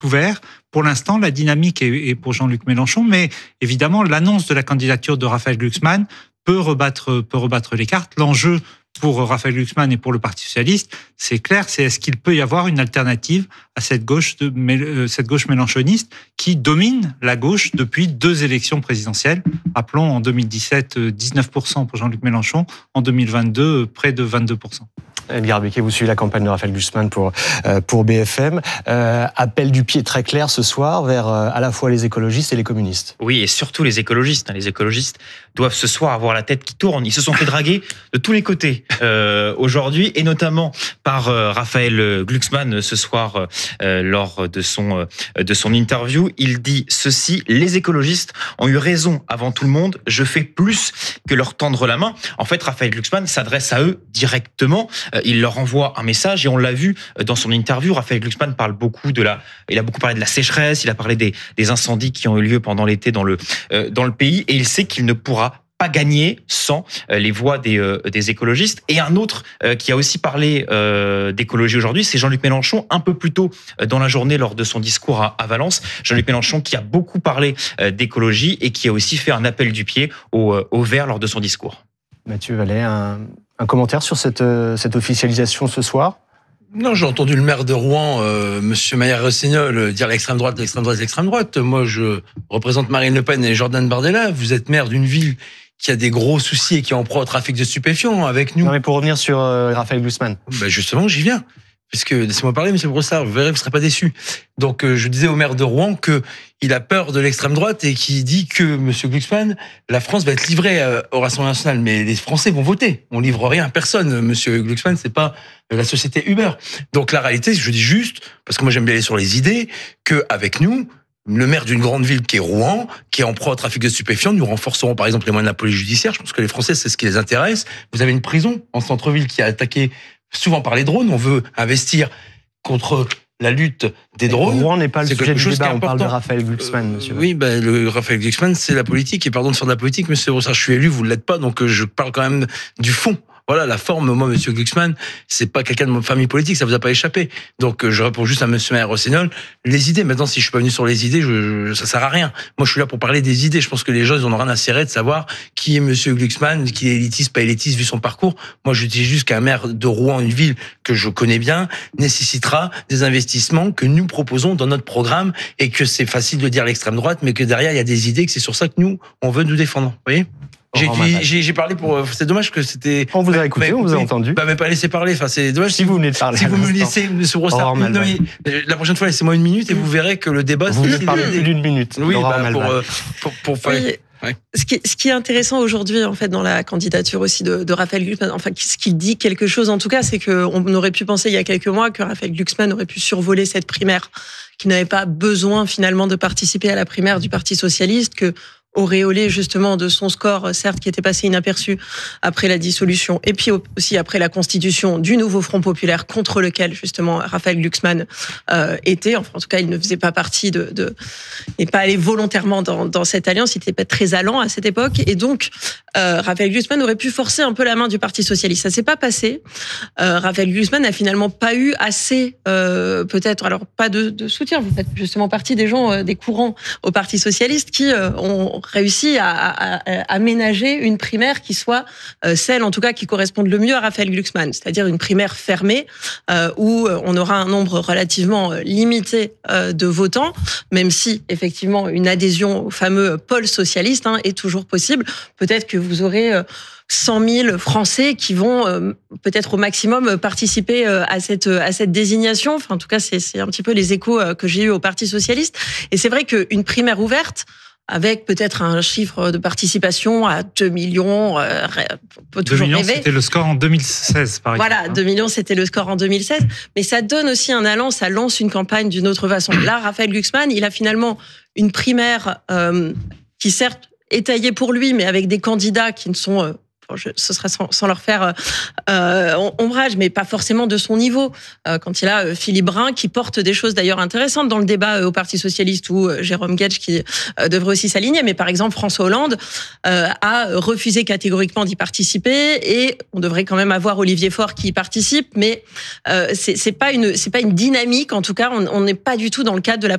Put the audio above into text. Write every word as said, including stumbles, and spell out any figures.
ouvert. Pour l'instant, la dynamique est, est pour Jean-Luc Mélenchon, mais évidemment, l'annonce de la candidature de Raphaël Glucksmann peut rebattre, peut rebattre les cartes. L'enjeu pour Raphaël Glucksmann et pour le Parti socialiste, c'est clair, c'est est-ce qu'il peut y avoir une alternative à cette gauche, de, euh, cette gauche mélenchoniste qui domine la gauche depuis deux élections présidentielles. Rappelons, en deux mille dix-sept, dix-neuf pour cent pour Jean-Luc Mélenchon, en deux mille vingt-deux, près de vingt-deux pour cent. Edgar Becquet, vous suivez la campagne de Raphaël Glucksmann pour, euh, pour B F M. Euh, appel du pied très clair ce soir vers euh, à la fois les écologistes et les communistes. Oui, et surtout les écologistes. Les écologistes doivent ce soir avoir la tête qui tourne. Ils se sont fait draguer de tous les côtés euh, aujourd'hui, et notamment par euh, Raphaël Glucksmann ce soir euh, lors de son, euh, de son interview. Il dit ceci: les écologistes ont eu raison avant tout le monde, je fais plus que leur tendre la main. En fait, Raphaël Glucksmann s'adresse à eux directement. Il leur envoie un message, et on l'a vu dans son interview. Raphaël Glucksmann parle beaucoup de la, il a beaucoup parlé de la sécheresse, il a parlé des, des incendies qui ont eu lieu pendant l'été dans le, euh, dans le pays, et il sait qu'il ne pourra pas gagner sans les voix des, euh, des écologistes. Et un autre euh, qui a aussi parlé euh, d'écologie aujourd'hui, c'est Jean-Luc Mélenchon, un peu plus tôt dans la journée lors de son discours à, à Valence. Jean-Luc Mélenchon qui a beaucoup parlé euh, d'écologie et qui a aussi fait un appel du pied aux, aux Verts lors de son discours. Mathieu Vallet, un, un commentaire sur cette, cette officialisation ce soir ? Non, j'ai entendu le maire de Rouen, euh, Monsieur Maillard-Rossignol, dire l'extrême droite, l'extrême droite, l'extrême droite. Moi, je représente Marine Le Pen et Jordan Bardella. Vous êtes maire d'une ville qui a des gros soucis et qui est en proie au trafic de stupéfiants avec nous. Non, mais pour revenir sur euh, Raphaël Glucksmann. Ben justement, j'y viens. Puisque, laissez-moi parler, Monsieur Brossard, vous verrez, vous ne serez pas déçus. Donc, euh, je disais au maire de Rouen que il a peur de l'extrême droite et qui dit que, Monsieur Glucksmann, la France va être livrée euh, au Rassemblement national. Mais les Français vont voter. On livre rien à personne. Monsieur Glucksmann, c'est pas la société Uber. Donc, la réalité, je dis juste, parce que moi j'aime bien aller sur les idées, qu'avec nous, le maire d'une grande ville qui est Rouen, qui est en proie au trafic de stupéfiants, nous renforcerons par exemple les moyens de la police judiciaire. Je pense que les Français, c'est ce qui les intéresse. Vous avez une prison en centre-ville qui a attaqué souvent par les drones. On veut investir contre la lutte des drones. Rouen n'est pas le c'est sujet du débat, on important. parle de Raphaël Glucksmann, euh, monsieur. Oui, ben, le Raphaël Glucksmann, c'est la politique, et pardon de faire de la politique, monsieur Brossard, je suis élu, vous ne l'êtes pas, donc je parle quand même du fond. Voilà, la forme, moi, monsieur Glucksmann, c'est pas quelqu'un de ma famille politique, ça vous a pas échappé. Donc, je réponds juste à monsieur Maillard-Rossignol. Les idées, maintenant, si je suis pas venu sur les idées, je, je, ça sert à rien. Moi, je suis là pour parler des idées. Je pense que les gens, ils en ont rien à cirer de savoir qui est monsieur Glucksmann, qui est élitiste, pas élitiste, vu son parcours. Moi, je dis juste qu'un maire de Rouen, une ville que je connais bien, nécessitera des investissements que nous proposons dans notre programme, et que c'est facile de dire l'extrême droite, mais que derrière, il y a des idées, que c'est sur ça que nous, on veut nous défendre. Vous voyez? J'ai, j'ai, j'ai parlé pour. C'est dommage que c'était. On vous a écouté, on vous a entendu. Bah, mais pas laissé parler. Enfin, c'est dommage. Si vous venez de parler. Si vous me laissez, Monsieur Brossard, non, mais, la prochaine fois, laissez-moi une minute et vous verrez que le débat. Vous venez de parler plus d'une minute. Oui, bah, pour, pour, pour faire. Oui. Ouais. Ce, qui, ce qui est intéressant aujourd'hui, en fait, dans la candidature aussi de, de Raphaël Glucksmann, enfin, ce qui dit quelque chose, en tout cas, c'est qu'on aurait pu penser il y a quelques mois que Raphaël Glucksmann aurait pu survoler cette primaire, qu'il n'avait pas besoin finalement de participer à la primaire du Parti socialiste, que auréolé justement de son score, certes qui était passé inaperçu après la dissolution, et puis aussi après la constitution du nouveau Front populaire contre lequel justement Raphaël Glucksmann euh, était. Enfin, en tout cas, il ne faisait pas partie de, de n'est pas allé volontairement dans, dans cette alliance. Il n'était pas très allant à cette époque, et donc euh, Raphaël Glucksmann aurait pu forcer un peu la main du Parti socialiste. Ça s'est pas passé. Euh, Raphaël Glucksmann n'a finalement pas eu assez, euh, peut-être, alors pas de, de soutien. Vous faites justement partie des gens, euh, des courants au Parti socialiste qui euh, ont réussi à, à, à aménager une primaire qui soit euh, celle, en tout cas, qui corresponde le mieux à Raphaël Glucksmann, c'est-à-dire une primaire fermée euh, où on aura un nombre relativement limité euh, de votants, même si effectivement une adhésion au fameux pôle socialiste hein, est toujours possible. Peut-être que vous aurez euh, cent mille Français qui vont euh, peut-être au maximum participer euh, à cette à cette désignation. Enfin, en tout cas, c'est c'est un petit peu les échos euh, que j'ai eu au Parti socialiste. Et c'est vrai qu'une primaire ouverte, avec peut-être un chiffre de participation à deux millions, euh, on peut toujours deux millions, rêver. C'était le score en deux mille seize, par exemple. Voilà, deux millions, c'était le score en deux mille seize. Mais ça donne aussi un allant, ça lance une campagne d'une autre façon. Là, Raphaël Glucksmann, il a finalement une primaire euh, qui certes est taillée pour lui, mais avec des candidats qui ne sont... Euh, Je, ce serait sans, sans leur faire euh, ombrage, mais pas forcément de son niveau. Euh, quand il a euh, Philippe Brun, qui porte des choses d'ailleurs intéressantes dans le débat euh, au Parti socialiste, ou euh, Jérôme Guedj, qui euh, devrait aussi s'aligner. Mais par exemple, François Hollande euh, a refusé catégoriquement d'y participer, et on devrait quand même avoir Olivier Faure qui y participe. Mais euh, c'est, c'est pas une, c'est pas une dynamique. En tout cas, on n'est pas du tout dans le cadre de la